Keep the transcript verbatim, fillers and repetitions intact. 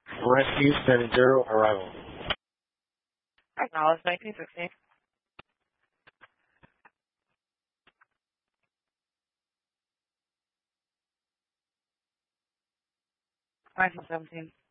Rescue seven zero, arrival. Acknowledge nineteen sixteen. nineteen seventeen.